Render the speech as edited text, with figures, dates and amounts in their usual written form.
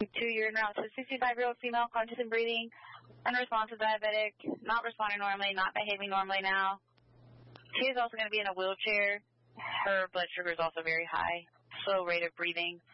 2-year now. It's a 65-year-old female, conscious and breathing, unresponsive diabetic, not responding normally, not behaving normally now. She is also going to be in a wheelchair. Her blood sugar is also very high, slow rate of breathing.